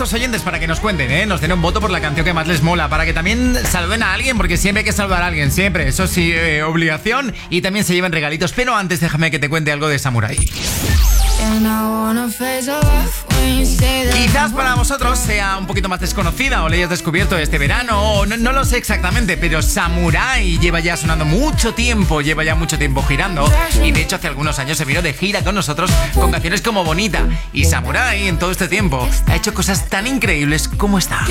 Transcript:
los oyentes para que nos cuenten, nos den un voto por la canción que más les mola, para que también saluden a alguien, porque siempre hay que saludar a alguien, siempre. Eso sí, obligación, y también se lleven regalitos. Pero antes déjame que te cuente algo de Samurai. Quizás para vosotros sea un poquito más desconocida o la hayas descubierto este verano, o no lo sé exactamente, pero Samurai lleva ya sonando mucho tiempo, lleva ya mucho tiempo girando, y de hecho hace algunos años se vino de gira con nosotros con canciones como Bonita. Y Samurai en todo este tiempo ha hecho cosas tan increíbles como esta.